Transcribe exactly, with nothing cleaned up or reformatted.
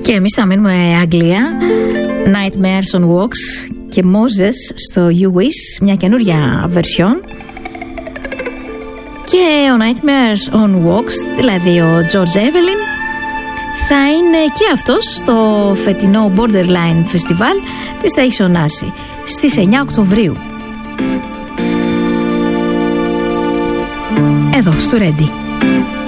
Και εμείς θα μείνουμε Αγγλία. Nightmares on Walks και Moses στο You Wish, μια καινούρια version. Και ο Nightmares on Walks, δηλαδή ο George Evelyn, θα είναι και αυτός στο φετινό Borderline Festival της θα έχει σονάσει στις εννιά Οκτωβρίου. Εδώ στο Ready.